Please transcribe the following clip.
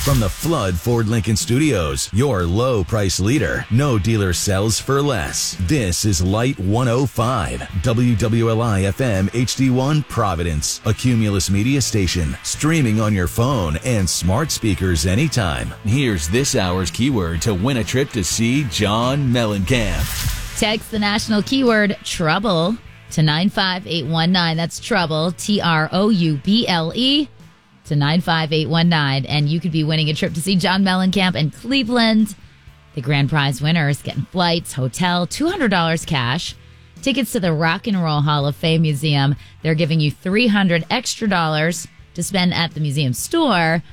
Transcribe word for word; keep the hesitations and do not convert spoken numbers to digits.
From the Flood Ford Lincoln Studios, your low price leader. No dealer sells for less. This is Light one oh five, W W L I F M H D one Providence, a Cumulus media station, streaming on your phone and smart speakers anytime. Here's this hour's keyword to win a trip to see John Mellencamp. Text the national keyword trouble to nine five eight one nine. That's trouble, T R O U B L E, to nine five eight one nine. And you could be winning a trip to see John Mellencamp in Cleveland. The grand prize winner is getting flights, hotel, two hundred dollars cash, tickets to the Rock and Roll Hall of Fame Museum. They're giving you three hundred extra dollars to spend at the museum store.